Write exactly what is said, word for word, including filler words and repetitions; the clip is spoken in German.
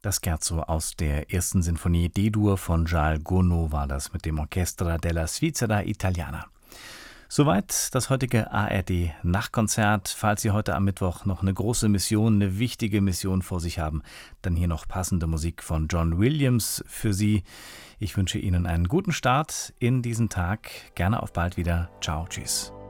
Das Scherzo aus der ersten Sinfonie D-Dur von Charles Gounod war das mit dem Orchestra della Svizzera Italiana. Soweit das heutige A R D-Nachtkonzert. Falls Sie heute am Mittwoch noch eine große Mission, eine wichtige Mission vor sich haben, dann hier noch passende Musik von John Williams für Sie. Ich wünsche Ihnen einen guten Start in diesen Tag. Gerne auf bald wieder. Ciao, tschüss.